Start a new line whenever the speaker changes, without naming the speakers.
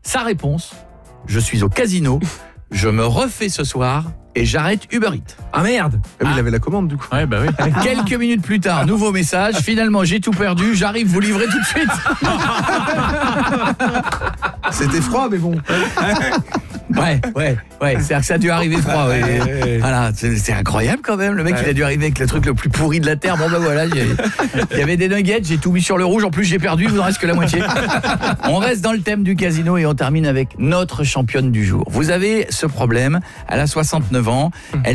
Sa réponse, je suis au casino, je me refais ce soir et j'arrête Uber Eats.
Ah merde.
Ah oui, il avait la commande du coup.
Ouais, bah oui.
Quelques minutes plus tard, nouveau message, finalement j'ai tout perdu, j'arrive vous livrer tout de suite.
C'était froid, mais bon.
Ouais, c'est-à-dire que ça a dû arriver froid. Ouais. Voilà, c'est incroyable quand même. Le mec, il a dû arriver avec le truc le plus pourri de la terre. Bon ben voilà, il y avait des nuggets, j'ai tout mis sur le rouge. En plus, j'ai perdu, il vous en reste que la moitié. On reste dans le thème du casino et on termine avec notre championne du jour. Vous avez ce problème, elle a 69 ans, elle